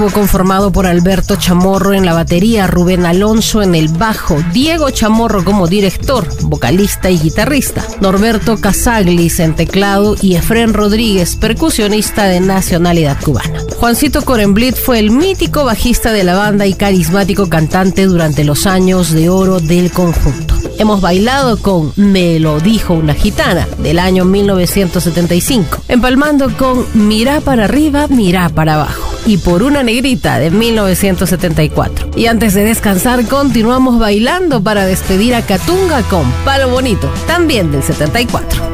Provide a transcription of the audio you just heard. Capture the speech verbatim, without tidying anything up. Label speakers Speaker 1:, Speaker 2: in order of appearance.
Speaker 1: conformado por Alberto Chamorro en la batería, Rubén Alonso en el bajo, Diego Chamorro como director, vocalista y guitarrista, Norberto Casaglis en teclado y Efrén Rodríguez, percusionista de nacionalidad cubana. Juancito Coremblit fue el mítico bajista de la banda y carismático cantante durante los años de oro del conjunto. Hemos bailado con Me lo dijo una gitana, del año mil novecientos setenta y cinco, empalmando con Mirá para arriba, mirá para abajo, y Por una negrita, de mil novecientos setenta y cuatro. Y antes de descansar, continuamos bailando para despedir a Catunga con Palo Bonito, también del setenta y cuatro.